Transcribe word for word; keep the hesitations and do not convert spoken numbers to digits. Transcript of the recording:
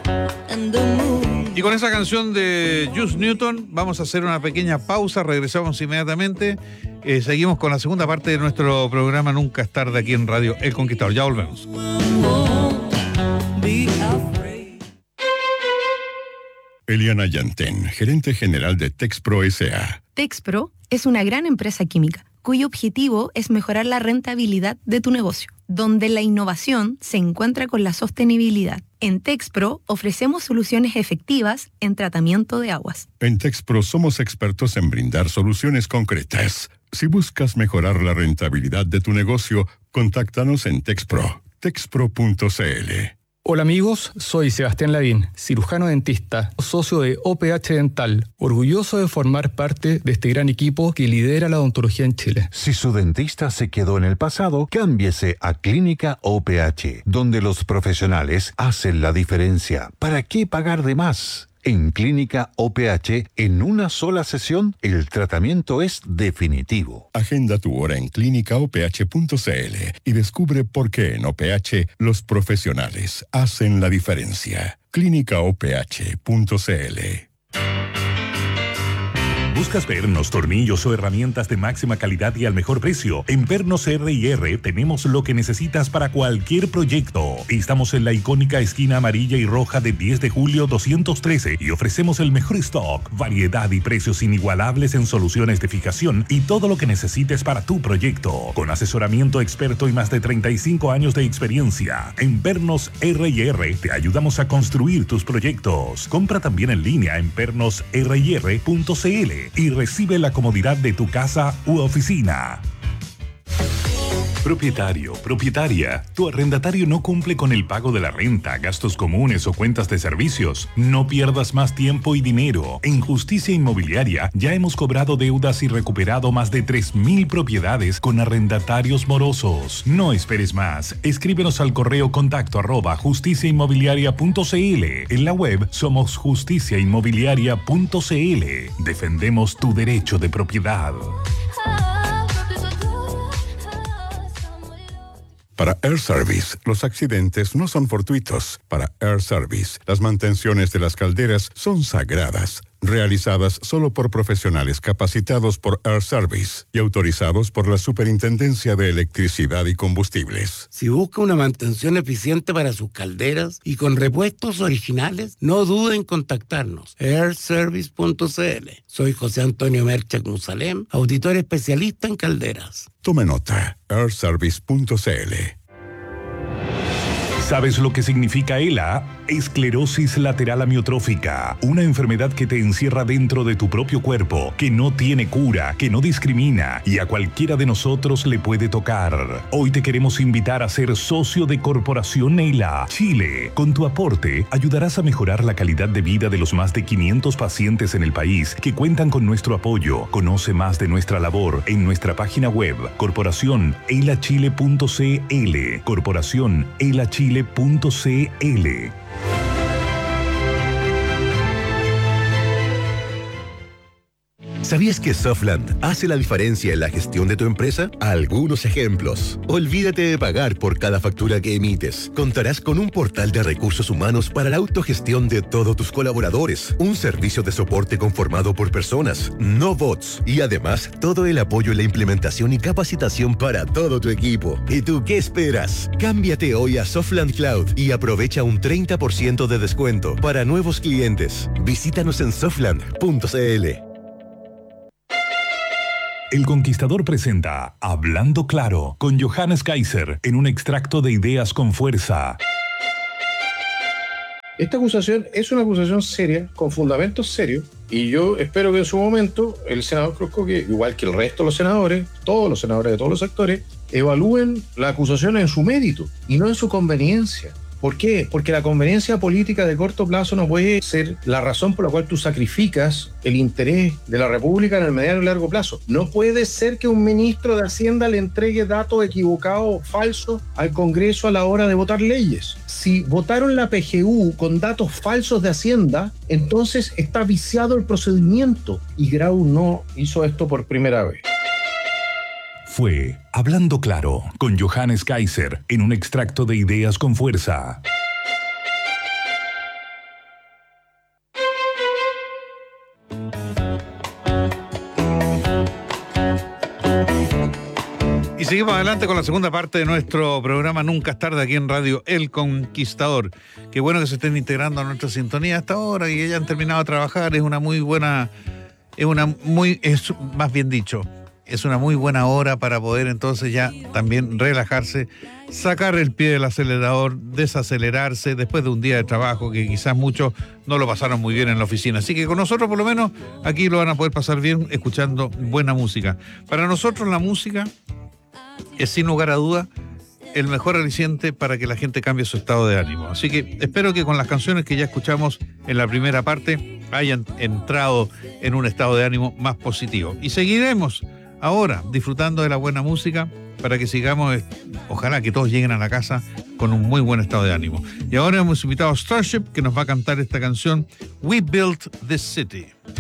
Y con esa canción de Juice Newton vamos a hacer una pequeña pausa, regresamos inmediatamente. Eh, seguimos con la segunda parte de nuestro programa Nunca es tarde aquí en Radio El Conquistador. Ya volvemos. Eliana Yantén, gerente general de Texpro S A Texpro es una gran empresa química cuyo objetivo es mejorar la rentabilidad de tu negocio, donde la innovación se encuentra con la sostenibilidad. En Texpro ofrecemos soluciones efectivas en tratamiento de aguas. En Texpro somos expertos en brindar soluciones concretas. Si buscas mejorar la rentabilidad de tu negocio, contáctanos en Texpro, texpro punto c l. Hola amigos, soy Sebastián Lavín, cirujano dentista, socio de O P H Dental, orgulloso de formar parte de este gran equipo que lidera la odontología en Chile. Si su dentista se quedó en el pasado, cámbiese a Clínica O P H, donde los profesionales hacen la diferencia. ¿Para qué pagar de más? En Clínica O P H, en una sola sesión, el tratamiento es definitivo. Agenda tu hora en clínica o p h punto c l y descubre por qué en O P H los profesionales hacen la diferencia. clínica o p h punto c l. ¿Buscas pernos, tornillos o herramientas de máxima calidad y al mejor precio? En Pernos R y R tenemos lo que necesitas para cualquier proyecto. Estamos en la icónica esquina amarilla y roja de diez de julio doscientos trece y ofrecemos el mejor stock, variedad y precios inigualables en soluciones de fijación y todo lo que necesites para tu proyecto. Con asesoramiento experto y más de treinta y cinco años de experiencia. En Pernos R y R te ayudamos a construir tus proyectos. Compra también en línea en pernos r y r punto c l y recibe la comodidad de tu casa u oficina. Propietario, propietaria, tu arrendatario no cumple con el pago de la renta, gastos comunes o cuentas de servicios. No pierdas más tiempo y dinero. En Justicia Inmobiliaria ya hemos cobrado deudas y recuperado más de tres mil propiedades con arrendatarios morosos. No esperes más. Escríbenos al correo contacto arroba justicia inmobiliaria punto c l. En la web somos justicia inmobiliaria punto c l. Defendemos tu derecho de propiedad. Para Air Service, los accidentes no son fortuitos. Para Air Service, las mantenciones de las calderas son sagradas, realizadas solo por profesionales capacitados por Air Service y autorizados por la Superintendencia de Electricidad y Combustibles. Si busca una mantención eficiente para sus calderas y con repuestos originales, no duden en contactarnos. air service punto c l. Soy José Antonio Merchak Musalem, auditor especialista en calderas. Tome nota, air service punto c l. ¿Sabes lo que significa E L A? Esclerosis lateral amiotrófica, una enfermedad que te encierra dentro de tu propio cuerpo, que no tiene cura, que no discrimina y a cualquiera de nosotros le puede tocar. Hoy te queremos invitar a ser socio de Corporación E L A Chile. Con tu aporte ayudarás a mejorar la calidad de vida de los más de quinientos pacientes en el país que cuentan con nuestro apoyo. Conoce más de nuestra labor en nuestra página web corporación elachile punto c l. Corporación elachile punto c l. ¿Sabías que Softland hace la diferencia en la gestión de tu empresa? Algunos ejemplos. Olvídate de pagar por cada factura que emites. Contarás con un portal de recursos humanos para la autogestión de todos tus colaboradores, un servicio de soporte conformado por personas, no bots, y además todo el apoyo en la implementación y capacitación para todo tu equipo. ¿Y tú qué esperas? Cámbiate hoy a Softland Cloud y aprovecha un treinta por ciento de descuento para nuevos clientes. Visítanos en softland punto c l. El Conquistador presenta Hablando Claro con Johannes Kaiser en un extracto de Ideas con Fuerza. Esta acusación es una acusación seria, con fundamentos serios, y yo espero que en su momento el senador Cruzco, que igual que el resto de los senadores, todos los senadores de todos los sectores, evalúen la acusación en su mérito y no en su conveniencia. ¿Por qué? Porque la conveniencia política de corto plazo no puede ser la razón por la cual tú sacrificas el interés de la República en el mediano y largo plazo. No puede ser que un ministro de Hacienda le entregue datos equivocados o falsos al Congreso a la hora de votar leyes. Si votaron la P G U con datos falsos de Hacienda, entonces está viciado el procedimiento y Grau no hizo esto por primera vez. Fue Hablando Claro con Johannes Kaiser en un extracto de Ideas con Fuerza. seguimos adelante con la segunda parte de nuestro programa Nunca es tarde aquí en Radio El Conquistador. Qué bueno que se estén integrando a nuestra sintonía hasta ahora y que hayan terminado de trabajar. Es una muy buena, es una muy, es más bien dicho, es una muy buena hora para poder entonces ya también relajarse, sacar el pie del acelerador, desacelerarse después de un día de trabajo que quizás muchos no lo pasaron muy bien en la oficina. Así que con nosotros por lo menos aquí lo van a poder pasar bien escuchando buena música. Para nosotros la música es sin lugar a duda el mejor aliciente para que la gente cambie su estado de ánimo. Así que espero que con las canciones que ya escuchamos en la primera parte hayan entrado en un estado de ánimo más positivo. Y seguiremos ahora disfrutando de la buena música para que sigamos, ojalá que todos lleguen a la casa con un muy buen estado de ánimo. Y ahora hemos invitado a Starship, que nos va a cantar esta canción We Built This City.